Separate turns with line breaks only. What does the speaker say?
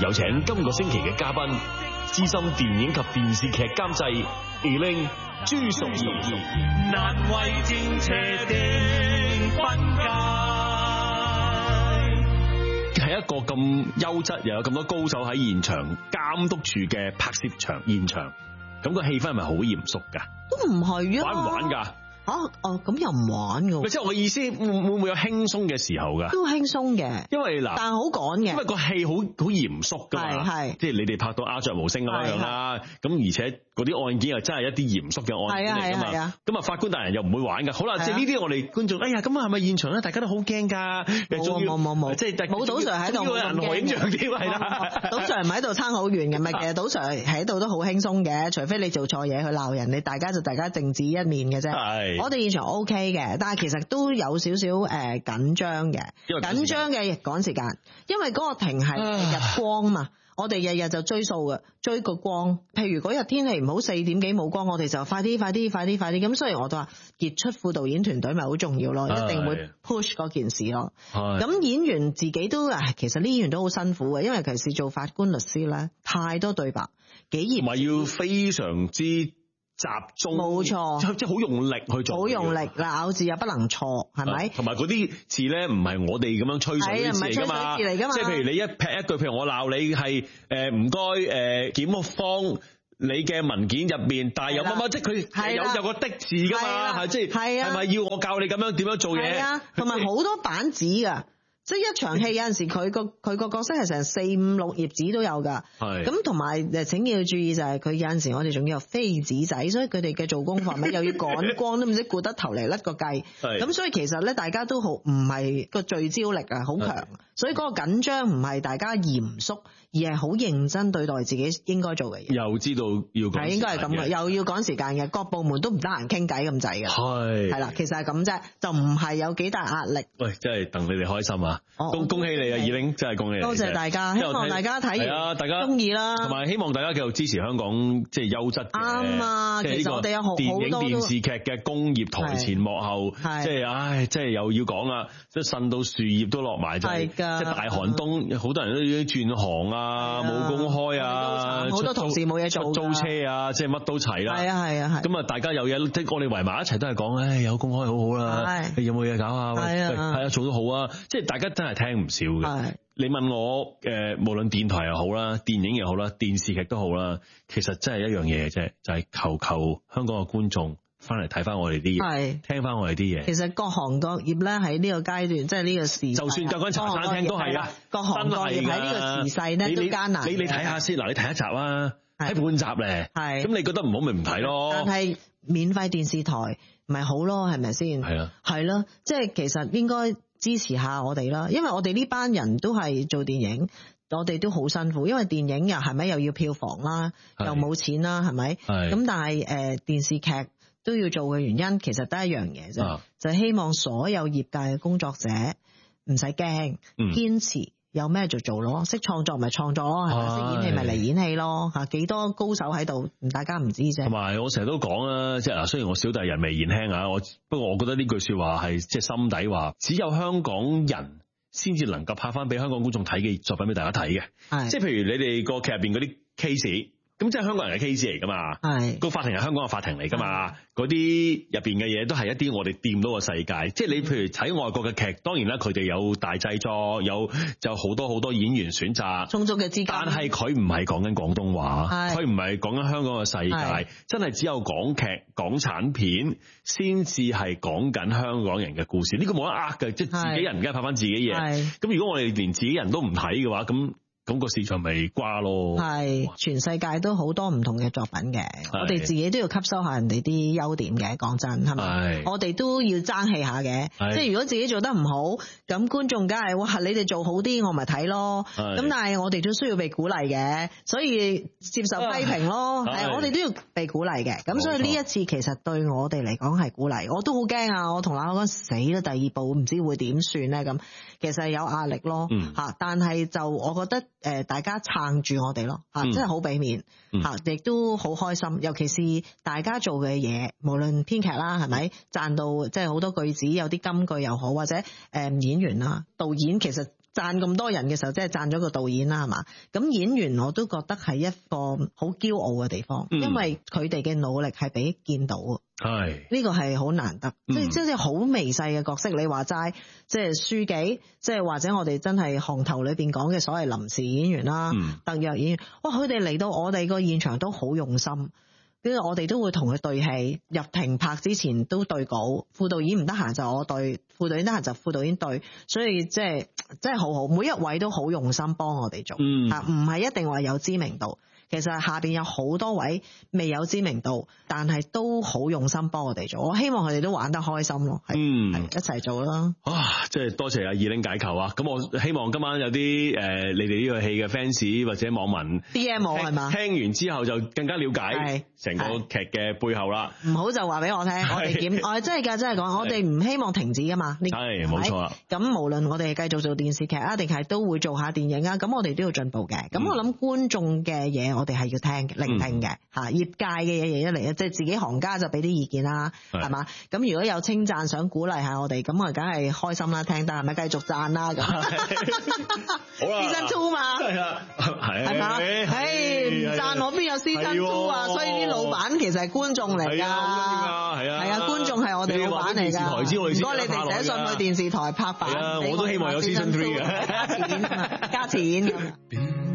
有請今個星期嘅嘉賓，資深電影及電視劇監製 Elaine 朱淑儀。
難為正邪定分界，
係一個咁優質又有咁多高手喺現場監督住嘅拍攝場現場，咁個氣氛係咪好嚴肅㗎？
都唔係啊，
玩唔玩㗎？
咁又唔玩㗎。
即係我嘅意思，會唔會有輕鬆嘅時候㗎？
都輕鬆嘅，
因為嗱，
但係好趕嘅，
因為個戲好嚴肅㗎嘛，
係
即係你哋拍到鴉雀無聲咁樣啦，咁而且嗰啲案件又真係一啲嚴肅嘅案件嚟㗎嘛，咁啊法官大人又唔會玩㗎。好啦，即係呢啲我哋觀眾，哎呀，咁係咪現場咧？大家都好驚㗎，
冇，即係冇賭 Sir 喺度，
銀河影像添係啦，
賭 Sir 唔喺度撐好遠嘅，咪其實賭 Sir 喺度都好輕鬆嘅，除非你做錯嘢去鬧人，你大家靜止一面嘅啫。我哋現場 OK 嘅，但係其實都有少少緊張嘅，緊張嘅趕時間，因為嗰個庭係日光嘛。我哋日日就追數嘅，追個光。譬如嗰日天氣唔好，4點幾冇光，我哋就快啲。咁所以我都話傑出副導演團隊咪好重要咯，一定會 push 嗰件事咯。咁演員自己都其實呢演員都好辛苦嘅，因為尤其是做法官律師咧，太多對白，幾嚴，同埋
要非常之集中，
冇錯，
即係好用力去做，
好用力，咬字又不能錯，係咪？
同埋嗰啲字咧，唔係我哋咁樣吹水啲字嚟㗎嘛，即係譬如你一劈一句，譬如我鬧你係唔該檢方你嘅文件入邊帶有乜乜，即係佢有個的字㗎嘛，即係係咪要我教你咁樣點樣做嘢？
同埋好多板紙㗎。即係一場戲有陣時佢個角色係成4、5、6頁紙都有㗎，咁同埋請要注意就係佢有陣時我哋仲要有飛紙仔，所以佢哋嘅做功課咪又要趕光都唔知顧得頭嚟甩個計，咁所以其實咧大家都好唔係個聚焦力啊好強，所以嗰個緊張唔係大家嚴肅，而係好認真對待自己應該做嘅嘢，
又知道要趕時間嘅，
應該係咁嘅，又要趕時間嘅，各部門都唔得閒傾偈咁滯嘅，係啦，其實係咁啫，就唔係有幾大壓力。
喂，真係戥你哋開心啊！恭喜你啊，Elaine，真係恭喜你！
多謝大家，希望大家睇完大家中意啦，
同埋希望大家繼續支持香港即係優質嘅，
啱啊！其實我哋有好多
電影電視劇嘅工業台前幕後，即係即係又要講啦，即係呻到樹葉都落埋，即係大寒冬，好多人都已經轉行啊，冇工開啊，
好多同事冇嘢做，
租車啊，即係乜都齊啦。
係啊，
咁啊，大家有嘢，即係我哋圍埋一齊都係講，有工開好好啦，有冇嘢搞啊？係啊，做得好啊！即係大家真係聽唔少嘅。你問我無論電台又好啦，電影又好啦，電視劇都好啦，其實真係一樣嘢啫，就係求香港嘅觀眾翻嚟睇翻我哋啲嘢，聽翻我哋啲嘢。其實各行各業咧喺呢個階段，即係呢個時，就算間茶餐廳都係啊，各行各業喺呢個時勢咧都艱難。你睇下先，嗱，你睇一集啊，睇半集咧，咁你覺得唔好咪唔睇咯。但係免費電視台咪好咯，係咪先？係咯，即係其實應該支持下我哋啦，因為我哋呢班人都係做電影，我哋都好辛苦，因為電影又要票房啦，又冇錢啦，係咪？咁但係電視劇都要做嘅原因，其實得一樣嘢啫，就係希望所有業界嘅工作者唔使驚，堅持。有咩就做咯，識創作咪創作咯，係咪？識演戲咪嚟演戲咯，吓幾多高手喺度，大家唔知啫。同埋我成日都講啦，即係嗱，雖然我小弟人微言輕啊，不過我覺得呢句說話係即係心底話，只有香港人先至能夠拍翻俾香港觀眾睇嘅作品俾大家睇嘅，即係譬如你哋個劇入邊嗰啲 case。咁即係香港人嘅 case 嚟噶嘛？係個法庭係香港嘅法庭嚟噶嘛？嗰啲入邊嘅嘢都係一啲我哋掂到嘅世界。即係你譬如睇外國嘅劇，當然啦，佢哋有大製作，就好多演員選擇，充足嘅資金。但係佢唔係講緊廣東話，佢唔係講緊香港嘅世界，真係只有港劇、港產片先至係講緊香港人嘅故事。呢個冇得呃嘅，即係自己人梗係拍翻自己嘢。咁如果我哋連自己人都唔睇嘅話，咁個市場咪瓜咯。係全世界都好多唔同嘅作品嘅，我哋自己都要吸收下人哋啲優點嘅。講真係咪？我哋都要爭氣下嘅。即係如果自己做得唔好，咁觀眾梗係哇，你哋做好啲，我咪睇咯。咁但係我哋都需要被鼓勵嘅，所以接受批評咯。係我哋都要被鼓勵嘅。咁所以呢一次其實對我哋嚟講係鼓勵。我都好驚啊！我同阿講死啦，第二部唔知會點算咧咁。其實係有壓力咯。但係就我覺得。大家撐住我哋咯，真係好俾面，亦都好開心。尤其是大家做嘅嘢，無論編劇啦，係咪賺到即係好多句子，有啲金句又好，或者演員啦、導演，其實
讚咁多人嘅時候，即係讚咗個導演啦，係嘛？咁演員我都覺得係一個好驕傲嘅地方，因為佢哋嘅努力係俾見到。
係
呢個係好難得，即係好微細嘅角色。你話齋，即係書記，即係或者我哋真係行頭裏邊講嘅所謂臨時演員啦、特約演員，哇！佢哋嚟到我哋個現場都好用心，跟住我哋都會同佢對戲，入庭拍之前都對稿，副導演唔得閒就我對，副導演得閒就副導演對，所以即係真係好好，每一位都好用心幫我哋做，唔係一定話有知名度。其實下邊有好多位未有知名度，但係都好用心幫我哋做。我希望佢哋都玩得開心咯，係一齊做啦。
即係多謝阿二玲解構啊！咁我希望今晚有啲你哋呢個戲嘅 fans 或者網民
DM 我係嘛？
聽完之後就更加了解成個劇嘅背後啦。唔
好就話俾我聽，我哋我真係㗎，真係講，我哋唔希望停止㗎嘛。
係冇錯啦。
咁無論我哋繼續做電視劇啊，定係都會做下電影啊，咁我哋都要進步嘅。咁我諗觀眾嘅嘢，我哋係要聽嘅、聆聽嘅嚇。業界嘅嘢一嚟，即係自己行家就俾啲意見啦，係嘛？咁如果有稱讚想鼓勵下我哋，咁我梗係開心啦，聽得係咪繼續讚啦咁？好啦 ，Season 2嘛，係啊，係嘛？唔讚我邊有 Season 2啊？所以啲老闆其實係觀眾嚟㗎，係啊，觀眾係我哋老闆嚟㗎。如果你哋寫信去電視台拍板，
我都希望有 Season 3嘅，
加錢咁。